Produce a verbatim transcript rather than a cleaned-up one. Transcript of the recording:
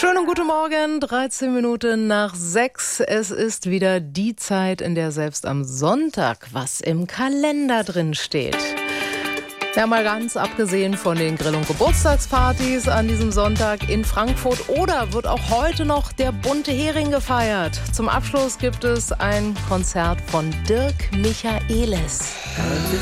Schönen guten Morgen, dreizehn Minuten nach sechs. Es ist wieder die Zeit, in der selbst am Sonntag was im Kalender drin steht. Ja, mal ganz abgesehen von den Grill- und Geburtstagspartys an diesem Sonntag in Frankfurt oder wird auch heute noch der bunte Hering gefeiert. Zum Abschluss gibt es ein Konzert von Dirk Michaelis. Könnte